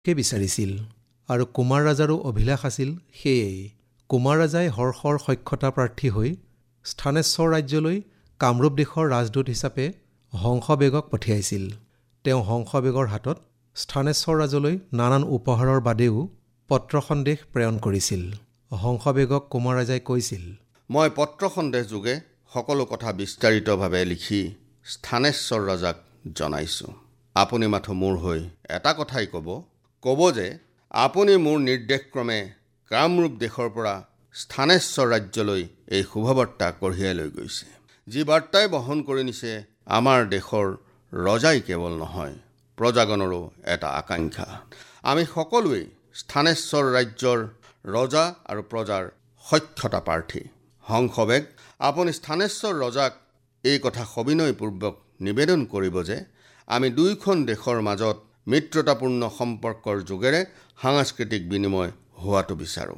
বিচাৰিছিল আৰু কুমাৰ ৰাজাৰো অভিলাষ আছিল সেয়েই। কুমাৰ ৰাজাই হৰ্ষৰ সখ্যতা প্ৰাৰ্থী হৈ স্থানেশ্বৰ ৰাজ্যলৈ কামৰূপ দেশৰ ৰাজদূত হিচাপে হংসবেগক পঠিয়াইছিল। তেওঁ হংসবেগৰ হাতত স্থানেশ্বৰ ৰাজলৈ নানান উপহাৰৰ বাদেও পত্ৰ সন্দেশ প্ৰেৰণ কৰিছিল। হংসবেগক কুমাৰ ৰাজাই কৈছিল, মই পত্ৰ সন্দেশ যোগে সকলো কথা বিস্তাৰিতভাৱে লিখি স্থানেশ্বৰ ৰজাক জনাইছোঁ। আপুনি মাথো মোৰ হৈ এটা কথাই ক'ব যে আপুনি মোৰ নিৰ্দেশক্ৰমে কামৰূপ দেশৰ পৰা স্থানেশ্বৰ ৰাজ্যলৈ এই শুভবাৰ্তা কঢ়িয়াই লৈ গৈছে। যি বাৰ্তাই বহন কৰি নিছে আমাৰ দেশৰ ৰজাই কেৱল নহয়, প্ৰজাগণৰো এটা আকাংক্ষা। আমি সকলোৱেই স্থানেশ্বৰ ৰাজ্যৰ ৰজা আৰু প্ৰজাৰ সখ্যতা প্ৰাৰ্থী। হংসবেগ, আপুনি স্থানেশ্বৰ ৰজাক এই কথা সবিনয়পূৰ্বক নিবেদন কৰিব যে আমি দুয়োখন দেশৰ মাজত মিত্ৰতাপূৰ্ণ সম্পৰ্কৰ যোগেৰে সাংস্কৃতিক বিনিময় হোৱাটো বিচাৰোঁ।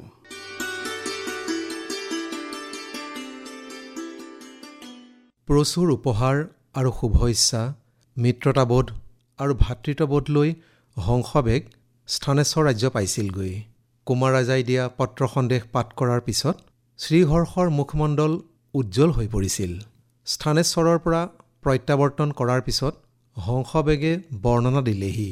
প্ৰচুৰ উপহাৰ আৰু শুভ ইচ্ছা, মিত্ৰতাবোধ আৰু ভাতৃত্ববোধ লৈ হংসবেগ স্থানেশ্বৰ ৰাজ্য পাইছিলগৈ। কুমাৰ ৰাজাই দিয়া পত্ৰ সন্দেশ পাঠ কৰাৰ পিছত শ্ৰীহৰ্ষৰ মুখমণ্ডল উজ্জ্বল হৈ পৰিছিল। স্থানেশ্বৰৰ পৰা প্ৰত্যাৱৰ্তন কৰাৰ পিছত হংসবেগে বৰ্ণনা দিলেহি।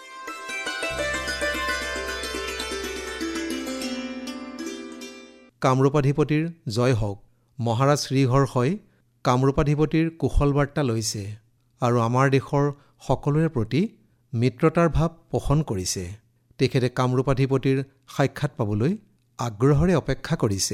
কামৰূপাধিপতিৰ জয় হওক। মহাৰাজ শ্ৰীহৰ্ষই কামৰূপাধিপতিৰ কুশল বাৰ্তা লৈছে আৰু আমাৰ দেশৰ সকলোৰে প্ৰতি মিত্ৰতাৰ ভাৱ পোষণ কৰিছে। তেখেতে কামৰূপাধিপতিৰ সাক্ষাৎ পাবলৈ আগ্ৰহেৰে অপেক্ষা কৰিছে।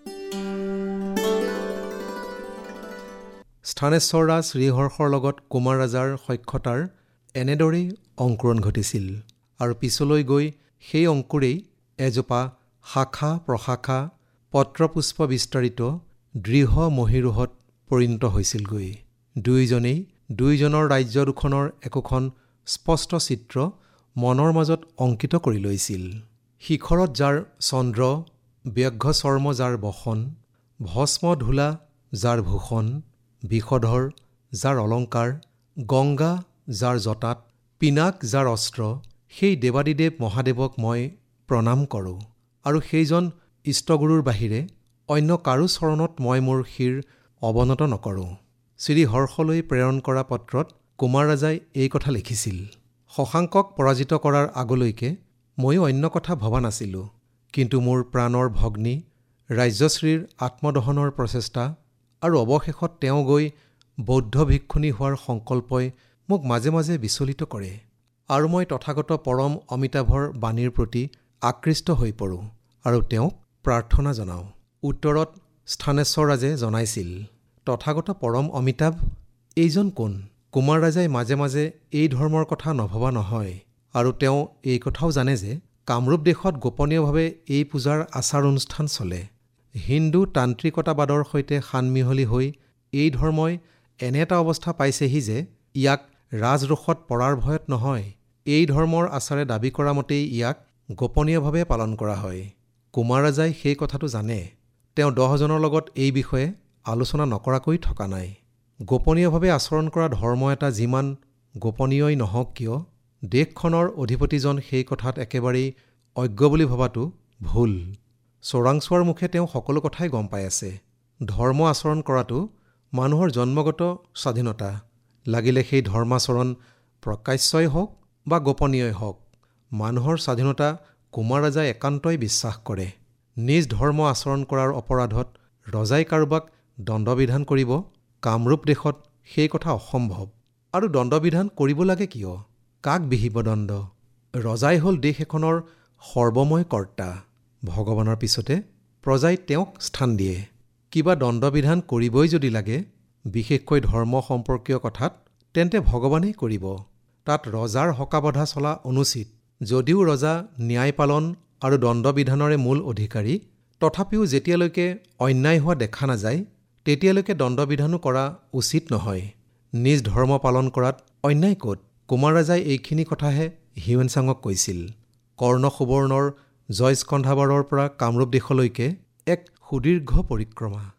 স্থানেশ্বৰ ৰাজ শ্ৰীহৰ্ষৰ লগত কুমাৰ ৰাজাৰ সখ্যতাৰ এনেদৰেই অংকুৰণ ঘটিছিল আৰু পিছলৈ গৈ সেই অংকুৰেই এজোপা শাখা প্ৰশাখা পত্ৰপুষ্প বিস্তাৰিত দৃঢ় মহীৰূহত পৰিণত হৈছিলগৈ। দুয়োজনেই দুয়োজনৰ ৰাজ্য দুখনৰ একোখন স্পষ্ট চিত্ৰ মনৰ মাজত অংকিত কৰি লৈছিল। শিখৰত যাৰ চন্দ্ৰ, ব্যঘ্ৰ চৰ্ম যাৰ বসন, ভস্ম ধূলা যাৰ ভূষণ, বিষধৰ যাৰ অলংকাৰ, গংগা যাৰ জটাত, পিনাক যাৰ অস্ত্ৰ, সেই দেৱাদিদেৱ মহাদেৱক মই প্ৰণাম কৰোঁ আৰু সেইজন ইষ্টগুৰুৰ বাহিৰে অন্য কাৰো চৰণত মই মোৰ শিৰ অৱনত নকৰোঁ। শ্ৰীহৰ্ষলৈ প্ৰেৰণ কৰা পত্ৰত কুমাৰ ৰাজাই এই কথা লিখিছিল, শশাংকক পৰাজিত কৰাৰ আগলৈকে ময়ো অন্য কথা ভবা নাছিলোঁ, কিন্তু মোৰ প্ৰাণৰ ভগ্নী ৰাজ্যশ্ৰীৰ আত্মদহনৰ প্ৰচেষ্টা আৰু অৱশেষত তেওঁ গৈ বৌদ্ধ ভিক্ষুণী হোৱাৰ সংকল্পই মোক মাজে মাজে বিচলিত কৰে আৰু মই তথাগত পৰম অমিতাভৰ বাণীৰ প্ৰতি আকৃষ্ট হৈ পৰোঁ আৰু তেওঁক প্ৰাৰ্থনা জনাওঁ। উত্তৰত স্থানেশ্বৰ ৰাজে জনাইছিল, তথাগত পৰম অমিতাভ এইজন কোন? কুমাৰ ৰাজাই মাজে মাজে এই ধৰ্মৰ কথা নভবা নহয় আৰু তেওঁ এই কথাও জানে যে কামৰূপ দেশত গোপনীয়ভাৱে এই পূজাৰ আচাৰ অনুষ্ঠান চলে। হিন্দু তান্ত্ৰিকতাবাদৰ সৈতে সানমিহলি হৈ এই ধৰ্মই এনে এটা অৱস্থা পাইছেহি যে ইয়াক ৰাজৰোষত পৰাৰ ভয়ত নহয়, এই ধৰ্মৰ আচাৰে দাবী কৰা মতেই ইয়াক গোপনীয়ভাৱে পালন কৰা হয়। কুমাৰ ৰাজাই সেই কথাটো জানে। তেওঁ 10 জনৰ লগত এই বিষয়ে আলোচনা নকৰাকৈ থকা নাই। গোপনীয়ভাৱে আচৰণ কৰা ধৰ্ম এটা যিমান গোপনীয়ই নহওক কিয়, দেশখনৰ অধিপতিজন সেই কথাত একেবাৰেই অজ্ঞ বুলি ভবাটো ভুল। চোৰাংচোৱাৰ মুখে তেওঁ সকলো কথাই গম পাই আছে। ধৰ্ম আচৰণ কৰাটো মানুহৰ জন্মগত স্বাধীনতা, লাগিলে সেই ধৰ্মাচৰণ প্ৰকাশ্যই হওক বা গোপনীয়ই হওক। মানুহৰ স্বাধীনতা কুমাৰ ৰাজাই একান্তই বিশ্বাস কৰে। নিজ ধৰ্ম আচৰণ কৰাৰ অপৰাধত ৰজাই কাৰোবাক দণ্ডবিধান কৰিব, কামৰূপ দেশত সেই কথা অসম্ভৱ। আৰু দণ্ডবিধান কৰিব লাগে কিয়? কাক বিহিব দণ্ড? ৰজাই হ'ল দেশ এখনৰ সৰ্বময় কৰ্তা। ভগৱানৰ পিছতে প্ৰজাই তেওঁক স্থান দিয়ে। কিবা দণ্ডবিধান কৰিবই যদি লাগে, বিশেষকৈ ধৰ্ম সম্পৰ্কীয় কথাত, তেন্তে ভগৱানেই কৰিব। তাত ৰজাৰ হকাবধা চলা অনুচিত। যদিও ৰজা ন্যায় পালন আৰু দণ্ডবিধানৰে মূল অধিকাৰী, তথাপিও যেতিয়ালৈকে অন্যায় হোৱা দেখা নাযায় তেতিয়ালৈকে দণ্ডবিধানো কৰা উচিত নহয়। নিজ ধৰ্ম পালন কৰাত অন্যায় ক'ত? কুমাৰ ৰাজাই এইখিনি কথাহে হিউৱেনচাঙক কৈছিল। কৰ্ণ সুবৰ্ণৰ জয়স্কন্ধাবাৰৰ পৰা কামৰূপ দেশলৈকে এক সুদীৰ্ঘ পৰিক্ৰমা।